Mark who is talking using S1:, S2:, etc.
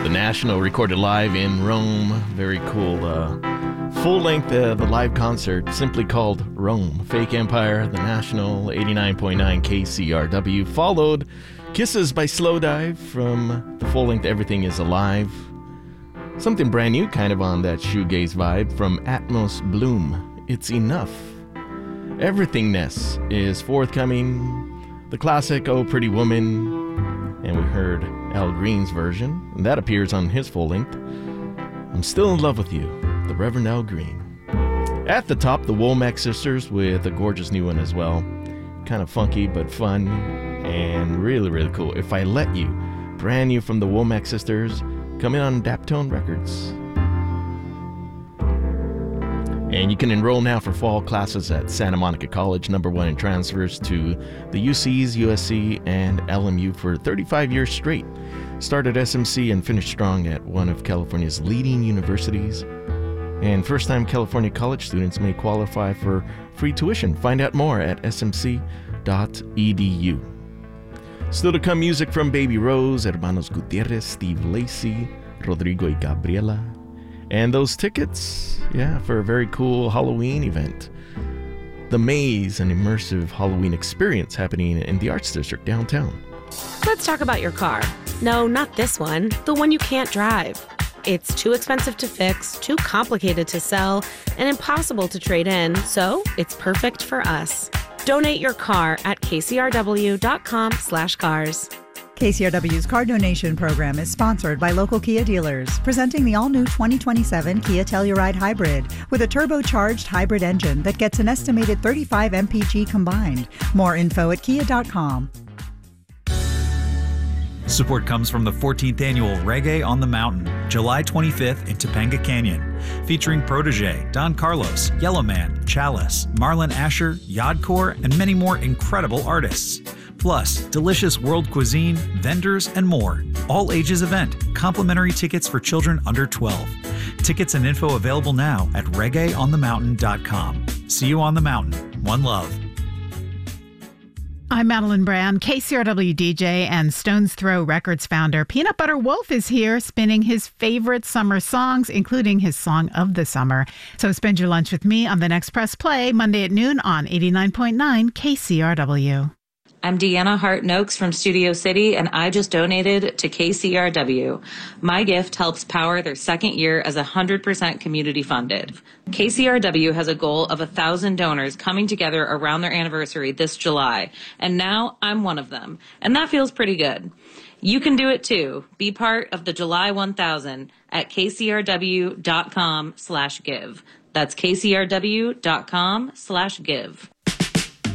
S1: The National recorded live in Rome. Very cool. Full length of a live concert simply called Rome. Fake Empire, The National, 89.9 KCRW. Followed Kisses by Slowdive from the full length Everything Is Alive. Something brand new kind of on that shoegaze vibe from Atmos Bloom. It's Enough. Everythingness is forthcoming. The classic Oh Pretty Woman. And we heard Al Green's version, and that appears on his full length. I'm Still in Love with You, the Reverend Al Green. At the top, the Womack Sisters with a gorgeous new one as well. Kind of funky but fun and really, really cool. If I Let You, brand new from the Womack Sisters, coming on Daptone Records. And you can enroll now for fall classes at Santa Monica College, #1 in transfers to the UCs, USC, and LMU for 35 years straight. Start at SMC and finish strong at one of California's leading universities. And first-time California college students may qualify for free tuition. Find out more at smc.edu. Still to come, music from Baby Rose, Hermanos Gutierrez, Steve Lacy, Rodrigo y Gabriela. And those tickets, for a very cool Halloween event. The Maze, an immersive Halloween experience happening in the Arts District downtown.
S2: Let's talk about your car. No, not this one. The one you can't drive. It's too expensive to fix, too complicated to sell, and impossible to trade in, so it's perfect for us. Donate your car at kcrw.com/cars.
S3: KCRW's car donation program is sponsored by local Kia dealers, presenting the all-new 2027 Kia Telluride Hybrid with a turbocharged hybrid engine that gets an estimated 35 mpg combined. More info at kia.com.
S4: Support comes from the 14th annual Reggae on the Mountain, July 25th in Topanga Canyon, featuring Protege, Don Carlos, Yellowman, Chalice, Marlon Asher, Yodcore, and many more incredible artists. Plus, delicious world cuisine, vendors, and more. All ages event. Complimentary tickets for children under 12. Tickets and info available now at reggaeonthemountain.com. See you on the mountain. One love.
S5: I'm Madeline Brand, KCRW DJ and Stone's Throw Records founder. Peanut Butter Wolf is here spinning his favorite summer songs, including his song of the summer. So spend your lunch with me on the next Press Play, Monday at noon on 89.9 KCRW.
S6: I'm Deanna Hart-Noakes from Studio City, and I just donated to KCRW. My gift helps power their second year as 100% community funded. KCRW has a goal of 1,000 donors coming together around their anniversary this July, and now I'm one of them, and that feels pretty good. You can do it too. Be part of the July 1000 at kcrw.com/give. That's kcrw.com/give.